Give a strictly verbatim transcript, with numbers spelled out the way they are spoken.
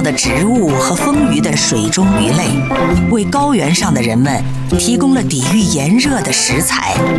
的植物和丰腴的水中鱼类，为高原上的人们提供了抵御炎热的食材。